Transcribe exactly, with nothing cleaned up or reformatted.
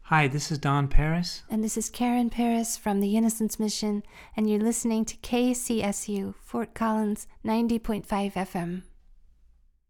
Hi, this is Don Paris. And this is Karen Paris from the Innocence Mission, and you're listening to K C S U, Fort Collins, ninety point five F M.